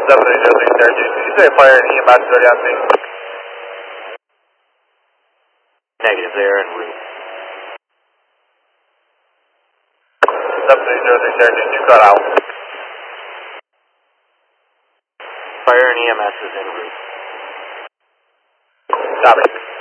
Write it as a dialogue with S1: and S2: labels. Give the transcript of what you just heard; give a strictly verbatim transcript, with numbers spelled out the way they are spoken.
S1: seven eight zero three Sergeant, did you say fire and E M S already on scene?
S2: Negative, they're en route.
S1: seven eight zero three Sergeant, you cut out.
S2: Fire and E M S is en route.
S1: Copy.